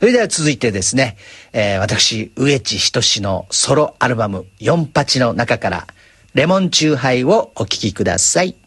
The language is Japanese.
それでは続いてですね、私、植地仁のソロアルバム、4八の中から、レモンチューハイをお聴きください。